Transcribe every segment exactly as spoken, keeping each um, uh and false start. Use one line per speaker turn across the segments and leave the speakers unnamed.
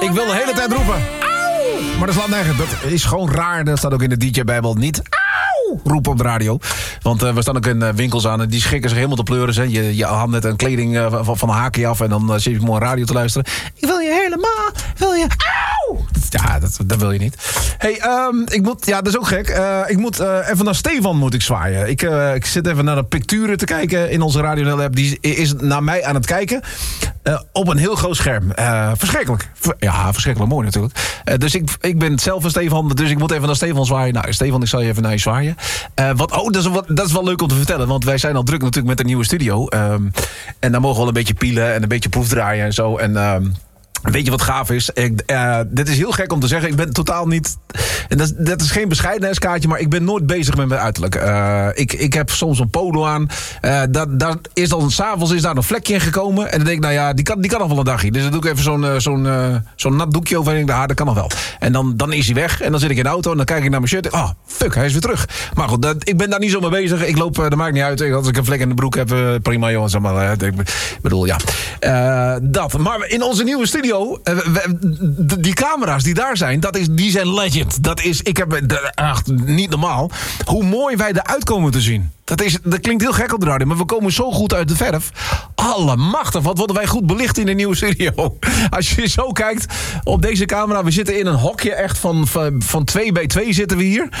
Ik wil de hele tijd roepen. Auw! Maar dat slaat nergens. Dat is gewoon raar. Dat staat ook in de D J-bijbel niet. Auw! Roepen op de radio. Want uh, we staan ook in uh, winkels aan en die schikken zich helemaal te pleuren. Hè. Je, je haalt net een kleding uh, van, van een haakje af en dan uh, zit je mooi radio te luisteren. Ik wil je helemaal. Wil je. Auw! Ja, dat, dat wil je niet. Hey, um, ik moet. Ja, dat is ook gek. Uh, ik moet uh, even naar Stefan moet ik zwaaien. Ik, uh, ik zit even naar de picturen te kijken in onze Radio N L app. Die is naar mij aan het kijken. Uh, op een heel groot scherm. Uh, verschrikkelijk. Ver, ja, verschrikkelijk mooi natuurlijk. Uh, dus ik, ik ben zelf een Stefan, dus ik moet even naar Stefan zwaaien. Nou, Stefan, ik zal je even naar je zwaaien. Uh, wat, oh, dat is, wat, dat is wel leuk om te vertellen, want wij zijn al druk natuurlijk met een nieuwe studio. Um, en daar mogen we wel een beetje pielen en een beetje proefdraaien en zo. En um, weet je wat gaaf is? Ik, uh, dit is heel gek om te zeggen. Ik ben totaal niet. En dat, dat is geen bescheidenheidskaartje, maar ik ben nooit bezig met mijn uiterlijk. Uh, ik, ik heb soms een polo aan. Uh, dat, dat is dan, 's avonds is daar een vlekje in gekomen. En dan denk ik, nou ja, die kan, die kan nog wel een dagje. Dus dan doe ik even zo'n, uh, zo'n, uh, zo'n nat doekje over en ik denk, ah, dat kan nog wel. En dan, dan is hij weg. En dan zit ik in de auto en dan kijk ik naar mijn shirt. Oh, fuck, hij is weer terug. Maar goed, dat, ik ben daar niet zo mee bezig. Ik loop, uh, dat maakt niet uit. Als ik een vlek in de broek heb, uh, prima jongens. Maar, uh, ik bedoel, ja. Uh, dat. Maar in onze nieuwe studio. Uh, we, die camera's die daar zijn, dat is, die zijn legend. Dat is, ik heb, ach, niet normaal. Hoe mooi wij eruit komen te zien. Dat, is, dat klinkt heel gek op de radio, maar we komen zo goed uit de verf. Allemachtig, wat worden wij goed belicht in de nieuwe studio. Als je zo kijkt op deze camera, we zitten in een hokje echt van, van, van twee bij twee zitten we hier.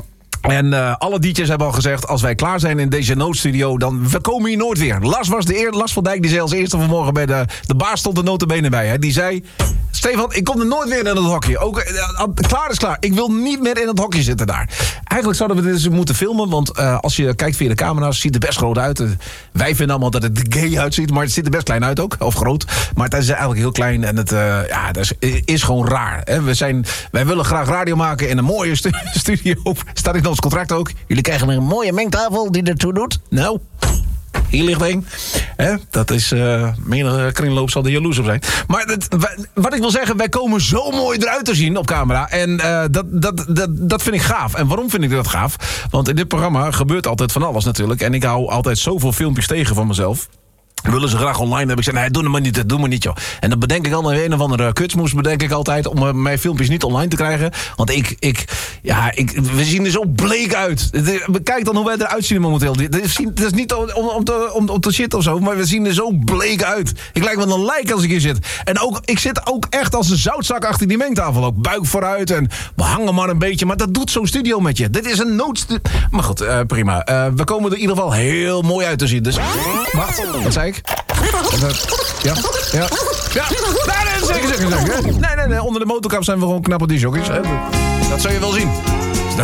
En uh, alle D J's hebben al gezegd, als wij klaar zijn in deze noodstudio, dan we komen hier nooit weer. Las was de eer, Las van Dijk, die zei als eerste vanmorgen bij de, de baas stond er nota bene bij. Hè. Die zei, Stefan, ik kom er nooit weer in het hokje. Ook, uh, klaar is klaar. Ik wil niet meer in het hokje zitten daar. Eigenlijk zouden we dit eens moeten filmen, want uh, als je kijkt via de camera's, ziet het er best groot uit. Uh, wij vinden allemaal dat het er gay uitziet, maar het ziet er best klein uit ook. Of groot. Maar het is eigenlijk heel klein en het uh, ja, dat is, is gewoon raar. Hè. We zijn, wij willen graag radio maken in een mooie stu- studio. Staat in ons contract ook. Jullie krijgen een mooie mengtafel die ertoe doet. Nou, hier ligt één. Hè? Dat is, uh, menige kringloop zal er jaloers op zijn. Maar het, wat ik wil zeggen, wij komen zo mooi eruit te zien op camera. En uh, dat, dat, dat, dat vind ik gaaf. En waarom vind ik dat gaaf? Want in dit programma gebeurt altijd van alles natuurlijk. En ik hou altijd zoveel filmpjes tegen van mezelf. Willen ze graag online hebben. Ik zeg, nee, doe maar niet, doe maar niet, joh. En dan bedenk ik al een of andere kutsmoes, bedenk ik altijd, om uh, mijn filmpjes niet online te krijgen. Want ik, ik, ja, ik, we zien er zo bleek uit. Kijk dan hoe wij eruit zien momenteel. Het is, het is niet om, om, te, om, om te shit of zo, maar we zien er zo bleek uit. Ik lijk wel een lijk als ik hier zit. En ook, ik zit ook echt als een zoutzak achter die mengtafel. Ook buik vooruit en we hangen maar een beetje. Maar dat doet zo'n studio met je. Dit is een noodstudio. Maar goed, uh, prima. Uh, we komen er in ieder geval heel mooi uit te zien. Dus, wacht, wat zei ik? Ja, ja, ja. Nee, nee, zeker, zeker, zeker. Nee, nee, nee, onder de motorkap zijn we gewoon knappe disjockeys. Dat zou je wel zien.